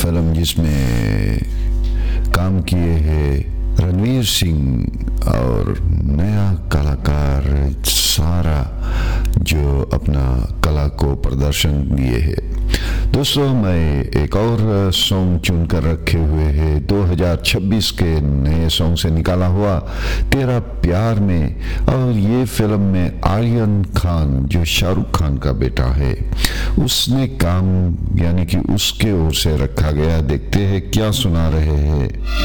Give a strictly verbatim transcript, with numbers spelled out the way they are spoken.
Film जिसमें काम किए हैं रणवीर सिंह और नया कलाकार सारा जो अपना कला को प्रदर्शन दिए हैं। दोस्तों, मैं एक और सॉन्ग चुन कर रखे हुए हैं दो हज़ार छब्बीस के नए सॉन्ग से निकाला हुआ तेरा प्यार में, और ये फिल्म में आर्यन खान जो शाहरुख खान का बेटा है उसने काम यानी कि उसके ओर से रखा गया। देखते हैं क्या सुना रहे हैं।